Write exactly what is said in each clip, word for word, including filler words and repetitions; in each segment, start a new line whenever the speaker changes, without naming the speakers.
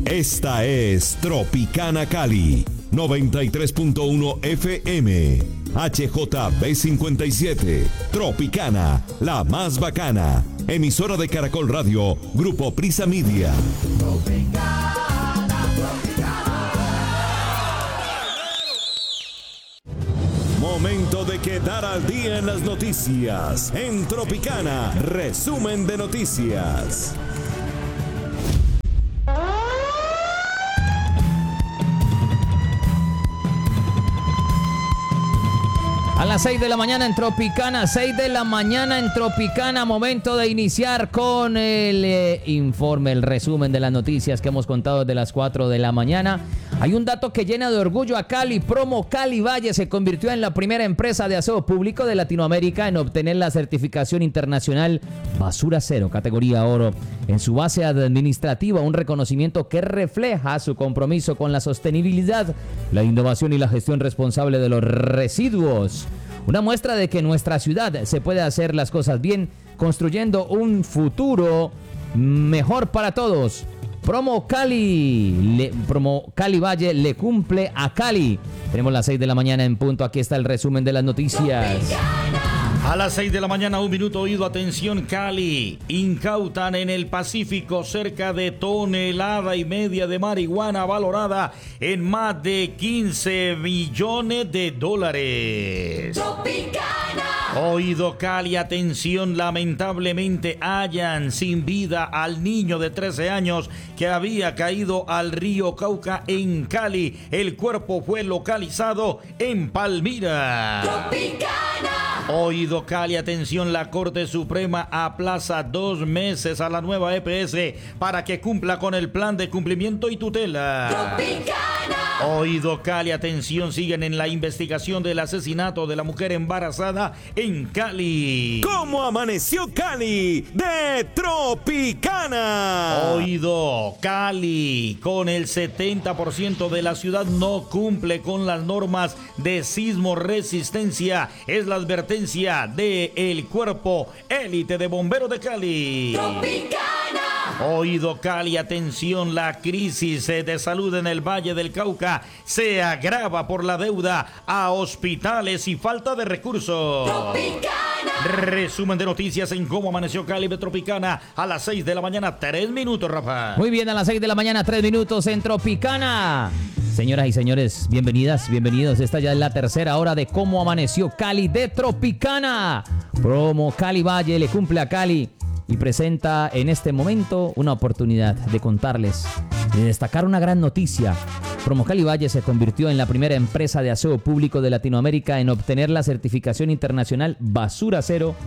Esta es Tropicana Cali, noventa y tres punto uno F M, H J B cincuenta y siete, Tropicana, la más bacana, emisora de Caracol Radio, Grupo Prisa Media. Tropicana, Tropicana. Momento de quedar al día en las noticias, en Tropicana, resumen de noticias.
A las seis de la mañana en Tropicana, seis de la mañana en Tropicana, momento de iniciar con el eh, informe, el resumen de las noticias que hemos contado desde las cuatro de la mañana. Hay un dato que llena de orgullo a Cali. Promo Cali Valle se convirtió en la primera empresa de aseo público de Latinoamérica en obtener la certificación internacional Basura Cero, categoría oro, en su base administrativa, un reconocimiento que refleja su compromiso con la sostenibilidad, la innovación y la gestión responsable de los residuos. Una muestra de que en nuestra ciudad se puede hacer las cosas bien, construyendo un futuro mejor para todos. Promo Cali, le, Promo Cali Valle le cumple a Cali. Tenemos las seis de la mañana en punto. Aquí está el resumen de las noticias.
A las seis de la mañana, un minuto, oído, atención, Cali. Incautan en el Pacífico cerca de tonelada y media de marihuana valorada en más de quince millones de dólares. Tropicana. Oído, Cali, atención, lamentablemente hallan sin vida al niño de trece años que había caído al río Cauca en Cali. El cuerpo fue localizado en Palmira. Tropicana. Oído, Cali, atención, la Corte Suprema aplaza dos meses a la nueva E P S para que cumpla con el plan de cumplimiento y tutela. Tropicana. Oído, Cali, atención, siguen en la investigación del asesinato de la mujer embarazada en Cali.
¿Cómo amaneció Cali de Tropicana?
Oído, Cali, con el setenta por ciento de la ciudad no cumple con las normas de sismo resistencia. Es la advertencia de el Cuerpo Élite de Bomberos de Cali. Tropicana. Oído, Cali, atención, la crisis de salud en el Valle del Cauca se agrava por la deuda a hospitales y falta de recursos. Tropicana. Resumen de noticias en cómo amaneció Cali de Tropicana a las seis de la mañana, tres minutos, Rafa.
Muy bien, a las seis de la mañana, tres minutos en Tropicana. Señoras y señores, bienvenidas, bienvenidos. Esta ya es la tercera hora de cómo amaneció Cali de Tropicana. Promo Cali Valle le cumple a Cali y presenta en este momento una oportunidad de contarles, de destacar una gran noticia. Promo Cali Valle se convirtió en la primera empresa de aseo público de Latinoamérica en obtener la certificación internacional Basura Cero,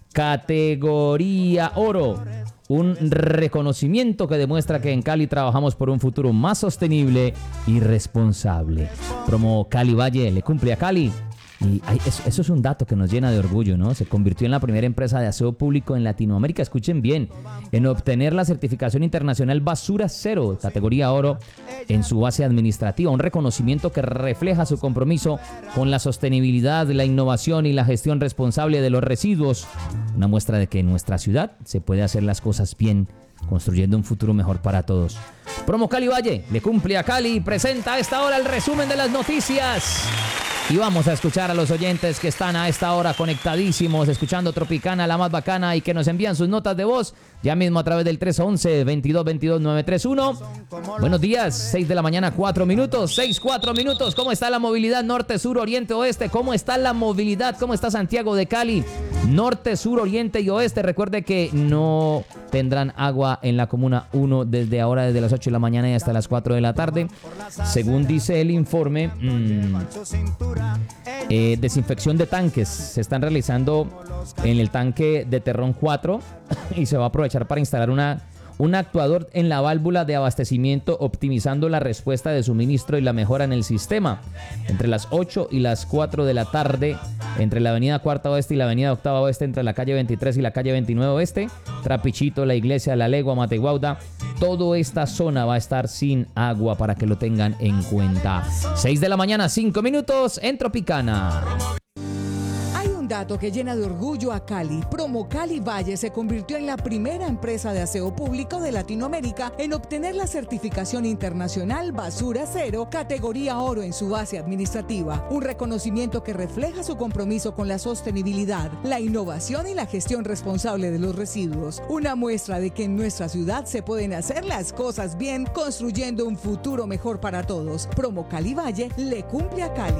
categoría oro. Un reconocimiento que demuestra que en Cali trabajamos por un futuro más sostenible y responsable. Promo Cali Valle le cumple a Cali. Y hay, eso, eso es un dato que nos llena de orgullo, ¿no? Se convirtió en la primera empresa de aseo público en Latinoamérica, escuchen bien, en obtener la certificación internacional Basura Cero, categoría oro, en su base administrativa. Un reconocimiento que refleja su compromiso con la sostenibilidad, la innovación y la gestión responsable de los residuos. Una muestra de que en nuestra ciudad se puede hacer las cosas bien, construyendo un futuro mejor para todos. Promo Cali Valle le cumple a Cali y presenta a esta hora el resumen de las noticias. Y vamos a escuchar a los oyentes que están a esta hora conectadísimos, escuchando Tropicana, la más bacana, y que nos envían sus notas de voz ya mismo a través del tres once, veintidós veintidós, nueve tres uno. Buenos días, seis de la mañana, cuatro minutos, seis, cuatro minutos. ¿Cómo está la movilidad norte, sur, oriente, oeste? ¿Cómo está la movilidad? ¿Cómo está Santiago de Cali? Norte, sur, oriente y oeste. Recuerde que no tendrán agua en la Comuna uno desde ahora, desde las ocho de la mañana y hasta las cuatro de la tarde. Según dice el informe, mmm, eh, desinfección de tanques se están realizando en el tanque de Terrón cuatro y se va a aprovechar para instalar una un actuador en la válvula de abastecimiento, optimizando la respuesta de suministro y la mejora en el sistema. Entre las ocho y las cuatro de la tarde, entre la avenida Cuarta Oeste y la avenida Octava Oeste, entre la calle veintitrés y la calle veintinueve Oeste, Trapichito, La Iglesia, La Legua, Mateguauda, toda esta zona va a estar sin agua para que lo tengan en cuenta. seis de la mañana, cinco minutos en Tropicana.
Un dato que llena de orgullo a Cali. Promo Cali Valle se convirtió en la primera empresa de aseo público de Latinoamérica en obtener la certificación internacional Basura Cero, categoría oro en su base administrativa. Un reconocimiento que refleja su compromiso con la sostenibilidad, la innovación y la gestión responsable de los residuos. Una muestra de que en nuestra ciudad se pueden hacer las cosas bien, construyendo un futuro mejor para todos. Promo Cali Valle le cumple a Cali.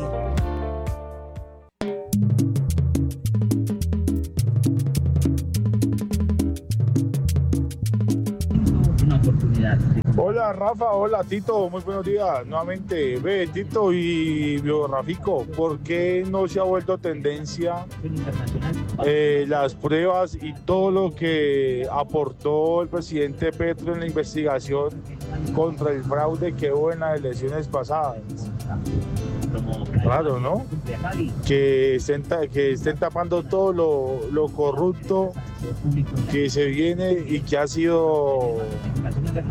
Hola Rafa, hola Tito, muy buenos días. Nuevamente, ve Tito y Biorafico, ¿por qué no se ha vuelto tendencia eh, las pruebas y todo lo que aportó el presidente Petro en la investigación contra el fraude que hubo en las elecciones pasadas? Claro, ¿no? Que estén, que estén tapando todo lo, lo corrupto que se viene y que ha sido